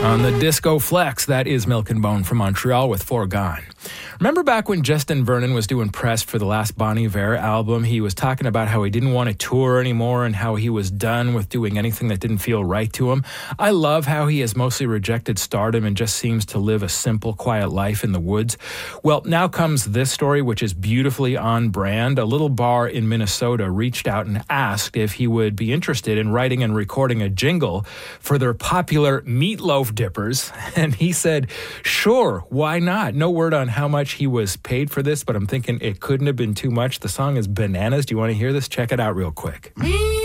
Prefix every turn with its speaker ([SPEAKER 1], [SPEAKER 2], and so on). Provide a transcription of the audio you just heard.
[SPEAKER 1] On the Disco Flex, that is Milk and Bone from Montreal with Foregone. Remember back when Justin Vernon was doing press for the last Bon Iver album, he was talking about how he didn't want to tour anymore and how he was done with doing anything that didn't feel right to him. I love how he has mostly rejected stardom and just seems to live a simple, quiet life in the woods. Well, now comes this story, which is beautifully on brand. A little bar in Minnesota reached out and asked if he would be interested in writing and recording a jingle for their popular Meatloaf Dippers, and he said, sure, why not? No word on how much he was paid for this, but I'm thinking it couldn't have been too much. The song is bananas. Do you want to hear this? Check it out real quick.